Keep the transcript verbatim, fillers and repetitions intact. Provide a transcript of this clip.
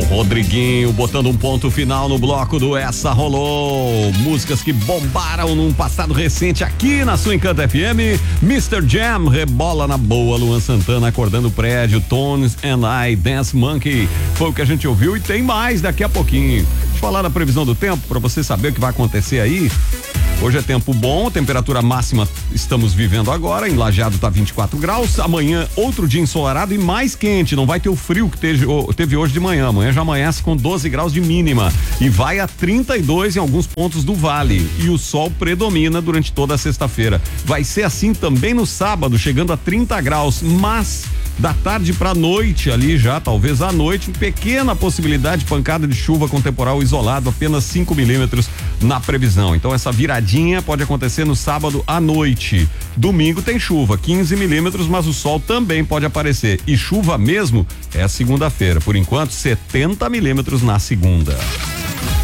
Rodriguinho botando um ponto final no bloco do Essa Rolou. Músicas que bombaram num passado recente aqui na sua Encanta F M. mister Jam, Rebola na Boa, Luan Santana, Acordando o Prédio, Tones and I, Dance Monkey. Foi o que a gente ouviu e tem mais daqui a pouquinho. Deixa eu falar da previsão do tempo para você saber o que vai acontecer aí. Hoje é tempo bom, temperatura máxima estamos vivendo agora, em Lajeado tá vinte e quatro graus, amanhã outro dia ensolarado e mais quente, não vai ter o frio que teve, teve hoje de manhã, amanhã já amanhece com doze graus de mínima e vai a trinta e dois em alguns pontos do vale e o sol predomina durante toda a sexta-feira. Vai ser assim também no sábado, chegando a trinta graus, mas da tarde pra noite ali já, talvez à noite, pequena possibilidade de pancada de chuva com temporal isolado, apenas cinco milímetros na previsão. Então essa viradinha pode acontecer no sábado à noite. Domingo tem chuva, quinze milímetros, mas o sol também pode aparecer. E chuva mesmo é a segunda-feira. Por enquanto, setenta milímetros na segunda.